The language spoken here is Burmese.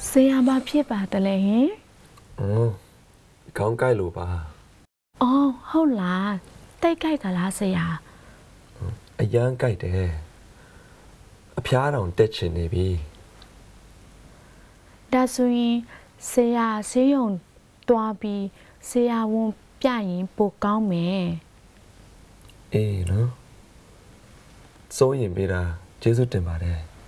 ဆရာမဖြစ်ပါတယ်ဟင်ခေါင်းကိုက်လို့ပါအော်ဟုတ်လားတိတ်ကြိုက်သလားဆရာအရန်ကိုက်တယ်အဖျားတောင်တက်ချင်နေပြီဒါဆိုရင်ဆရာဆေးရုံတွားပြီးဆရာဝန်ပြရင်ပိုကောင်းမယ်အေးနော်စိုးရင်ပေးတာကျေးဇူးတင်ပါတယ်